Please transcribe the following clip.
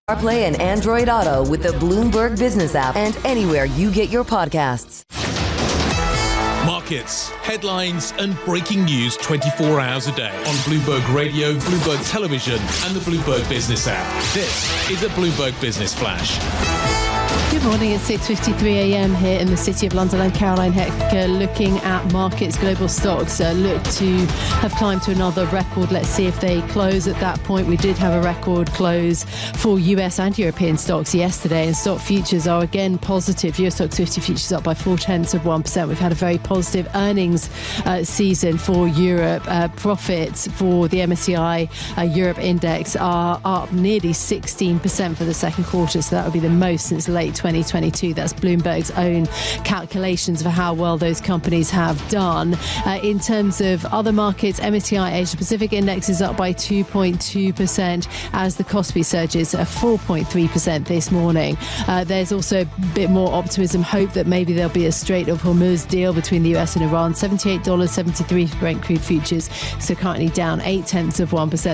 CarPlay and Android Auto with the Bloomberg Business app and anywhere you get your podcasts. Markets, headlines and breaking news 24 hours a day on Bloomberg Radio, Bloomberg Television and the Bloomberg Business app. This is a Bloomberg Business Flash. Good morning, it's 6:53am here in the City of London. I'm Caroline Hecker looking at markets. Global stocks look to have climbed to another record. Let's see if they close at that point. We did have a record close for US and European stocks yesterday, and stock futures are again positive. US Stocks 50 futures up by 0.4%. We've had a very positive earnings season for Europe. Profits for the MSCI Europe index are up nearly 16% for the second quarter, so that would be the most since late 2022. That's Bloomberg's own calculations for how well those companies have done. In terms of other markets, MSCI Asia Pacific Index is up by 2.2% as the Kospi surges 4.3% this morning. There's also a bit more optimism, hope that maybe there'll be a Strait of Hormuz deal between the US and Iran. $78.73 for Brent crude futures, so currently down 0.8%.